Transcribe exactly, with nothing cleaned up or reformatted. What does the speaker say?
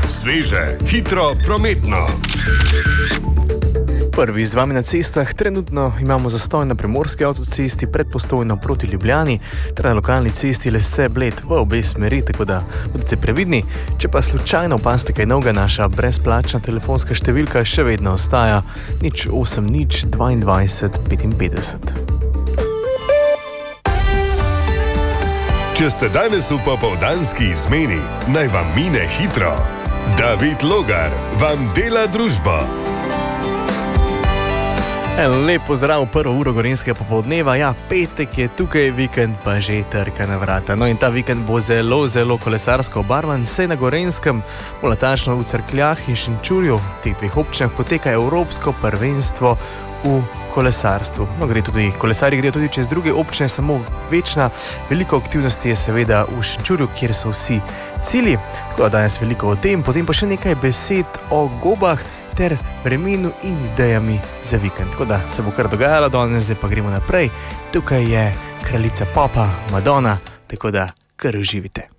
Sveže, hitro, prometno. Prvi z vami na cestah. Trenutno imamo zastoj na primorski avtocesti pred Postojno proti Ljubljani, ter na lokalni cesti Lesce-Bled v obe smeri, tako da bodite previdni. Če pa slučajno opazite kaj novega, naša brezplačna telefonska številka še vedno ostaja nič osem nič dvaindvajset petinpetdeset. Če ste danes v popoldanski izmeni, naj vam mine hitro. David Logar vam dela družbo. En lep pozdrav, prvo uro gorenjskega popoldneva. Ja, petek je tukaj, vikend pa že trka na vrata. No in ta vikend bo zelo, zelo kolesarsko obarvan. Saj na Gorenjskem, bolj natančno v Cerkljah in Šenčurju, v teh dveh občinah poteka evropsko prvenstvo v kolesarstvu. No, gre tudi, kolesarji grejo tudi čez druge občine, samo večna. Veliko aktivnosti je seveda v Šenčurju, kjer so vsi cilji. Tako da danes veliko o tem, potem pa še nekaj besed o gobah ter vremenu in idejami za vikend. Tako da se bo kar dogajalo danes, zdaj pa gremo naprej. Tukaj je kraljica popa Madonna, tako da kar uživite.